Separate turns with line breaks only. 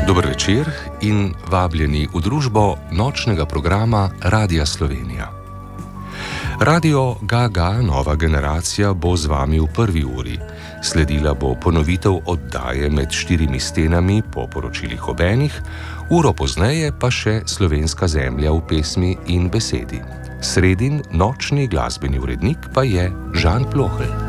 Dober večer in vabljeni v družbo nočnega programa Radia Slovenija. Radio Ga-Ga Nova generacija bo z vami v prvi uri. Sledila bo ponovitev oddaje Med štirimi stenami po poročilih ob enih, uro pozneje pa še Slovenska zemlja v pesmi in besedi. Sredin nočni glasbeni urednik pa je Žan Plohelj.